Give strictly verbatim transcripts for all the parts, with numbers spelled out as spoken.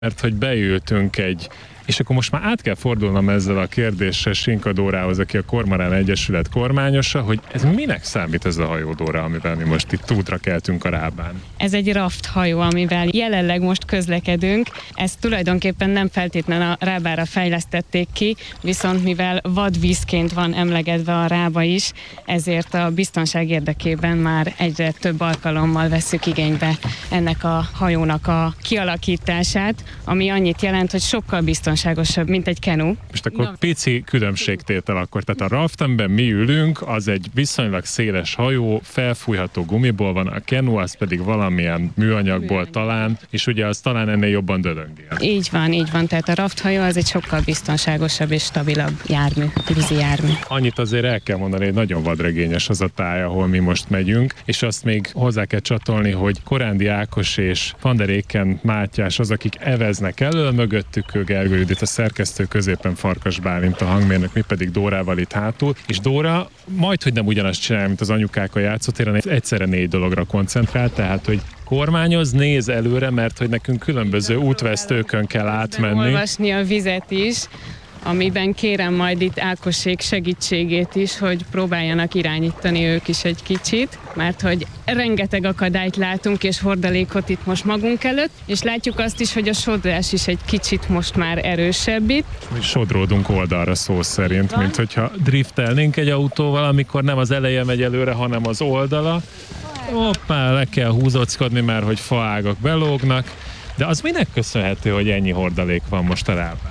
mert hogy beültünk egy, és akkor most már át kell fordulnom ezzel a kérdéssel Sinka Dórához, aki a Kormorán Egyesület kormányosa, hogy ez minek számít ez a hajó, Dóra, amivel mi most itt útra keltünk a Rábán? Ez egy raft hajó, amivel jelenleg most közlekedünk. Ezt tulajdonképpen nem feltétlenül a Rábára fejlesztették ki, viszont mivel vadvízként van emlegetve a Rába is, ezért a biztonság érdekében már egyre több alkalommal vesszük igénybe ennek a hajónak a kialakítását, ami annyit jelent, hogy sokkal biztonságosabb, mint egy kenu. Most akkor Na. pici különbségtétel akkor. Tehát a raft, amiben mi ülünk, az egy viszonylag széles hajó, felfújható gumiból van, a kenu az pedig valamilyen műanyagból Műanyag. talán, és ugye az talán ennél jobban dödöngél. Így van, így van. Tehát a raft hajó az egy sokkal biztonságosabb és stabilabb jármű, vízi jármű. Annyit azért el kell mondani, hogy nagyon vadregényes az a táj, ahol mi most megyünk, és azt még hozzá kell csatolni, hogy Korándi Ákos és Van der Éken Mátyás az, akik eveznek elől, mögöttük ő Gergő Judit, a szerkesztő, középen Farkas Bálint, a hangmérnök, mi pedig Dórával itt hátul. És Dóra majdhogy nem ugyanazt csinál, mint az anyukák a játszótéren, egyszerre négy dologra koncentrál, tehát hogy kormányoz, néz előre, mert hogy nekünk különböző útvesztőkön kell átmenni. Olvasni a vizet is, amiben kérem majd itt Ákosék segítségét is, hogy próbáljanak irányítani ők is egy kicsit, mert hogy rengeteg akadályt látunk és hordalékot itt most magunk előtt, és látjuk azt is, hogy a sodrás is egy kicsit most már erősebb itt. Mi sodródunk oldalra szó szerint, mint hogyha driftelnénk egy autóval, amikor nem az eleje megy előre, hanem az oldala. Hoppá, le kell húzockodni, mert hogy faágak belógnak, de az minek köszönhető, hogy ennyi hordalék van most a Rábán?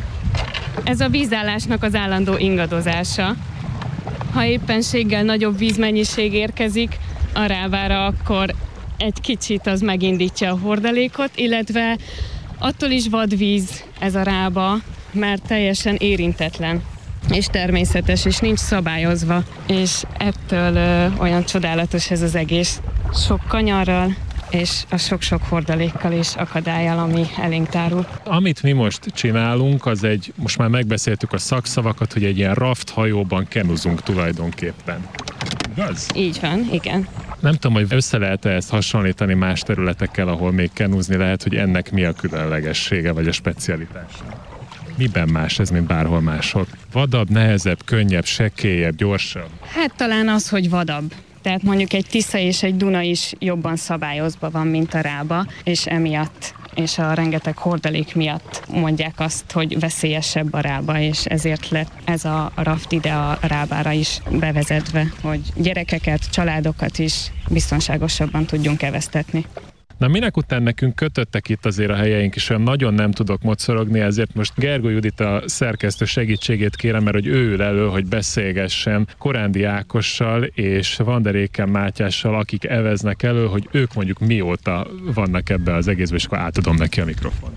Ez a vízállásnak az állandó ingadozása. Ha éppenséggel nagyobb vízmennyiség érkezik a Rábára, akkor egy kicsit az megindítja a hordalékot, illetve attól is vadvíz ez a Rába, mert teljesen érintetlen és természetes, és nincs szabályozva, és ettől ö, olyan csodálatos ez az egész. Sok kanyarral, és a sok-sok hordalékkal és akadályal, ami elénk tárul. Amit mi most csinálunk, az egy, most már megbeszéltük a szakszavakat, hogy egy ilyen raft hajóban kenuzunk tulajdonképpen. Igaz? Így van, igen. Nem tudom, hogy össze lehet-e ezt hasonlítani más területekkel, ahol még kenuzni lehet, hogy ennek mi a különlegessége vagy a specialitása? Miben más ez, mint bárhol máshol? Vadabb, nehezebb, könnyebb, sekélyebb, gyorsabb? Hát talán az, hogy vadabb. Tehát mondjuk egy Tisza és egy Duna is jobban szabályozva van, mint a Rába, és emiatt, és a rengeteg hordalék miatt mondják azt, hogy veszélyesebb a Rába, és ezért lett ez a raft ide a Rábára is bevezetve, hogy gyerekeket, családokat is biztonságosabban tudjunk eveztetni. Na minek után nekünk kötöttek itt azért a helyeink is, olyan nagyon nem tudok mocorogni, ezért most Gergő Judit a szerkesztő segítségét kérem, mert hogy ő ül elő, hogy beszélgessen Korándi Ákossal és Van der Éken Mátyással, akik eveznek elő, hogy ők mondjuk mióta vannak ebbe az egészben, és akkor átadom neki a mikrofon.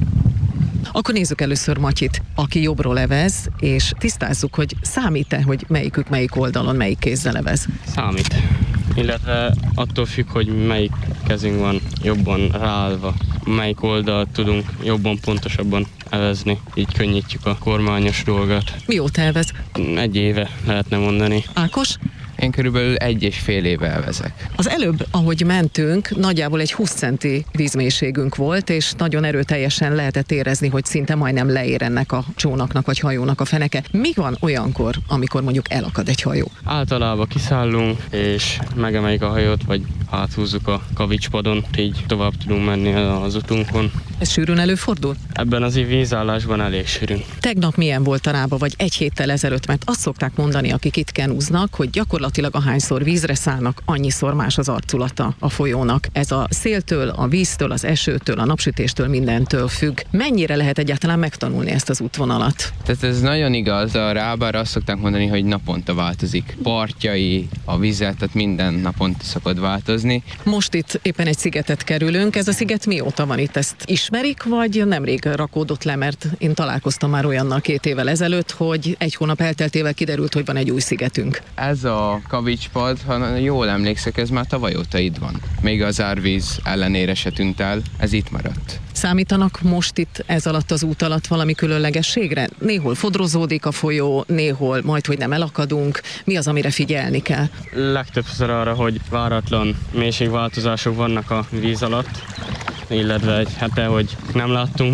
Akkor nézzük először Matyit, aki jobbról evez, és tisztázzuk, hogy számít-e, hogy melyikük melyik oldalon, melyik kézzel evez? Számít. Illetve attól függ, hogy melyik kezünk van jobban ráállva, melyik oldalt tudunk jobban, pontosabban evezni. Így könnyítjük a kormányos dolgot. Mióta evez? Egy éve lehetne mondani. Ákos? Én körülbelül egy és fél éve elvezek. Az előbb, ahogy mentünk, nagyjából egy húsz centi vízmélységünk volt, és nagyon erőteljesen lehetett érezni, hogy szinte majdnem leér ennek a csónaknak vagy hajónak a feneke. Mi van olyankor, amikor mondjuk elakad egy hajó? Általában kiszállunk, és megemeljük a hajót, vagy áthúzzuk a kavicspadon, így tovább tudunk menni az utunkon. Ez sűrűn előfordul? Ebben az vízállásban elég sűrűn. Tegnap milyen volt a Rába, vagy egy héttel ezelőtt, mert azt szokták mondani, akik itt kenúznak, hogy gyakorlatilag ahányszor vízre szállnak, annyiszor más az arculata a folyónak. Ez a széltől, a víztől, az esőtől, a napsütéstől, mindentől függ. Mennyire lehet egyáltalán megtanulni ezt az útvonalat? Tehát ez nagyon igaz, a Rábára azt szokták mondani, hogy naponta változik. Partjai, a vizet, tehát minden naponta szokott változni. Most itt éppen egy szigetet kerülünk. Ez a sziget mióta van itt? Ezt ismerik, vagy nemrég rakódott le? Mert én találkoztam már olyannal két évvel ezelőtt, hogy egy hónap elteltével kiderült, hogy van egy új szigetünk. Ez a kavicspad, ha jól emlékszek, ez már tavaly óta itt van. Még az árvíz ellenére se tűnt el, ez itt maradt. Számítanak most itt ez alatt az út alatt valami különlegességre? Néhol fodrozódik a folyó, néhol majdhogy nem elakadunk. Mi az, amire figyelni kell? Legtöbbször arra, hogy váratlan mélységváltozások vannak a víz alatt, illetve egy hete, hogy nem láttunk